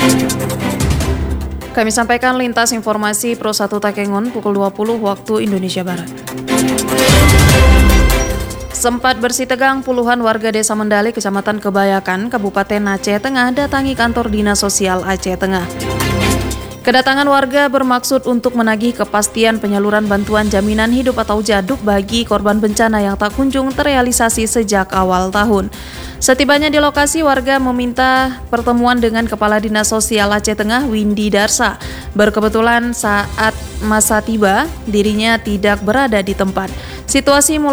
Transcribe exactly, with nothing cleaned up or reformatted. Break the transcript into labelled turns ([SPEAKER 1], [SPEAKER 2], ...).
[SPEAKER 1] Kami sampaikan lintas informasi Pro satu Takengon pukul dua puluh waktu Indonesia Barat. Sempat bersih tegang, puluhan warga Desa Mendali, Kecamatan Kebayakan, Kabupaten Aceh Tengah datangi kantor Dinas Sosial Aceh Tengah. Kedatangan warga bermaksud untuk menagih kepastian penyaluran bantuan jaminan hidup atau jaduk bagi korban bencana yang tak kunjung terrealisasi sejak awal tahun. Setibanya di lokasi, warga meminta pertemuan dengan Kepala Dinas Sosial Aceh Tengah, Windy Darsa. Berkebetulan saat masa tiba, dirinya tidak berada di tempat. Situasi mulai